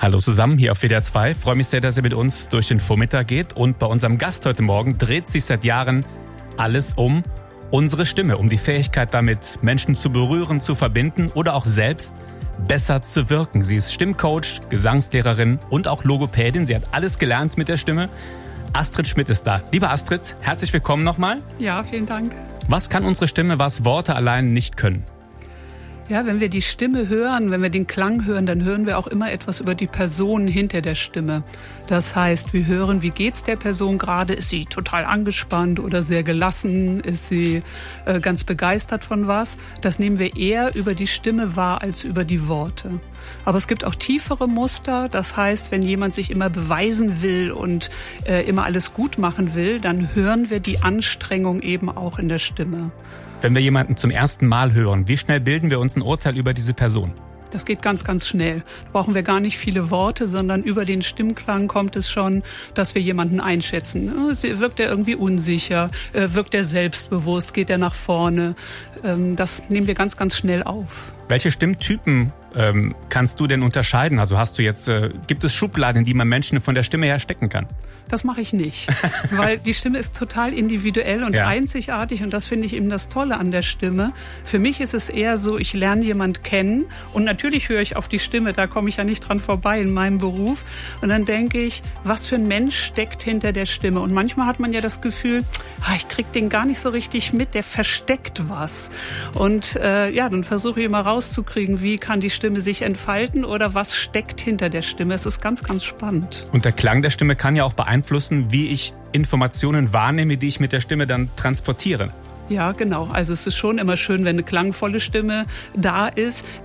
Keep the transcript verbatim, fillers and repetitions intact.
Hallo zusammen, hier auf W D R zwei. Freue mich sehr, dass ihr mit uns durch den Vormittag geht. Und bei unserem Gast heute Morgen dreht sich seit Jahren alles um unsere Stimme, um die Fähigkeit damit, Menschen zu berühren, zu verbinden oder auch selbst besser zu wirken. Sie ist Stimmcoach, Gesangslehrerin und auch Logopädin. Sie hat alles gelernt mit der Stimme. Astrid Schmidt ist da. Liebe Astrid, herzlich willkommen nochmal. Ja, vielen Dank. Was kann unsere Stimme, was Worte allein nicht können? Ja, wenn wir die Stimme hören, wenn wir den Klang hören, dann hören wir auch immer etwas über die Person hinter der Stimme. Das heißt, wir hören, wie geht's der Person gerade? Ist sie total angespannt oder sehr gelassen? Ist sie äh, ganz begeistert von was? Das nehmen wir eher über die Stimme wahr als über die Worte. Aber es gibt auch tiefere Muster. Das heißt, wenn jemand sich immer beweisen will und äh, immer alles gut machen will, dann hören wir die Anstrengung eben auch in der Stimme. Wenn wir jemanden zum ersten Mal hören, wie schnell bilden wir uns ein Urteil über diese Person? Das geht ganz, ganz schnell. Da brauchen wir gar nicht viele Worte, sondern über den Stimmklang kommt es schon, dass wir jemanden einschätzen. Wirkt er irgendwie unsicher? Wirkt er selbstbewusst? Geht er nach vorne? Das nehmen wir ganz, ganz schnell auf. Welche Stimmtypen ähm, kannst du denn unterscheiden? Also hast du jetzt, äh, gibt es Schubladen, in die man Menschen von der Stimme her stecken kann? Das mache ich nicht, weil die Stimme ist total individuell und ja. einzigartig und das finde ich eben das Tolle an der Stimme. Für mich ist es eher so, ich lerne jemand kennen und natürlich höre ich auf die Stimme, da komme ich ja nicht dran vorbei in meinem Beruf und dann denke ich, was für ein Mensch steckt hinter der Stimme und manchmal hat man ja das Gefühl, ich kriege den gar nicht so richtig mit, der versteckt was und äh, ja, dann versuche ich immer rauszukriegen, wie kann die Stimme sich entfalten oder was steckt hinter der Stimme. Es ist ganz, ganz spannend. Und der Klang der Stimme kann ja auch beeinflussen, wie ich Informationen wahrnehme, die ich mit der Stimme dann transportiere. Ja, genau. Also es ist schon immer schön, wenn eine klangvolle Stimme da ist.